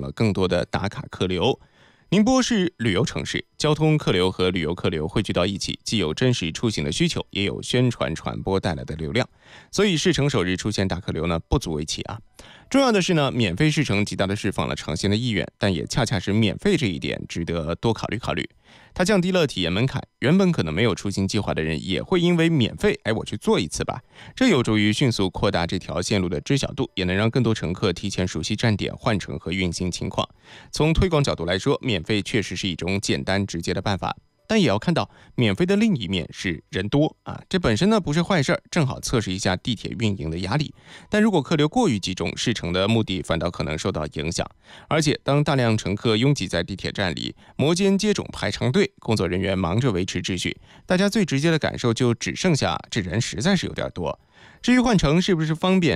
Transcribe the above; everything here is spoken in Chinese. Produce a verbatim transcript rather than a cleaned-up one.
了更多的打卡客流。宁波是旅游城市，交通客流和旅游客流汇聚到一起，既有真实出行的需求，也有宣传传播带来的流量，所以试乘首日出现大客流呢，不足为奇啊。重要的是呢，免费试乘极大的释放了尝鲜的意愿，但也恰恰是免费这一点值得多考虑考虑。它降低了体验门槛，原本可能没有出行计划的人也会因为免费，哎，我去做一次吧。这有助于迅速扩大这条线路的知晓度，也能让更多乘客提前熟悉站点、换乘和运行情况。从推广角度来说，免费确实是一种简单直接的办法。但也要看到免费的另一面是人多啊，这本身呢不是坏事儿，正好测试一下地铁运营的压力。但如果客流过于集中，试乘的目的反倒可能受到影响。而且当大量乘客拥挤在地铁站里，摩肩接踵排长队，工作人员忙着维持秩序，大家最直接的感受就只剩下这人实在是有点多。至于换乘是不是方便，